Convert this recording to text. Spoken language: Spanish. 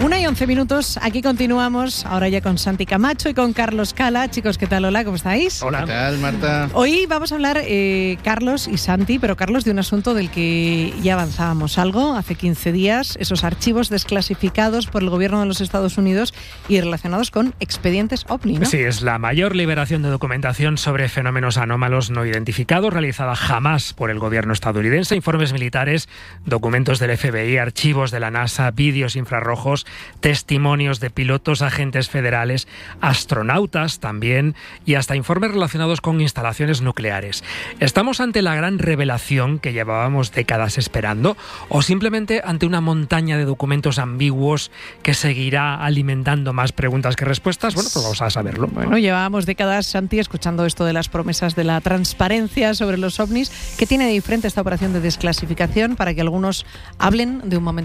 1:11, aquí continuamos, ahora ya con Santi Camacho y con Carlos Cala. Chicos, ¿qué tal? Hola, ¿cómo estáis? Hola. ¿Qué tal, Marta? Hoy vamos a hablar, Carlos y Santi, pero Carlos, de un asunto del que ya avanzábamos algo hace 15 días, esos archivos desclasificados por el gobierno de los Estados Unidos y relacionados con expedientes OVNI, ¿no? Sí, es la mayor liberación de documentación sobre fenómenos anómalos no identificados realizada jamás por el gobierno estadounidense. Informes militares, documentos del FBI, archivos de la NASA, vídeos infrarrojos, testimonios de pilotos, agentes federales, astronautas también, y hasta informes relacionados con instalaciones nucleares. ¿Estamos ante la gran revelación que llevábamos décadas esperando o simplemente ante una montaña de documentos ambiguos que seguirá alimentando más preguntas que respuestas? Bueno, pues vamos a saberlo. Bueno, llevábamos décadas, Santi, escuchando esto de las promesas de la transparencia sobre los ovnis. ¿Qué tiene de diferente esta operación de desclasificación para que algunos hablen de un momento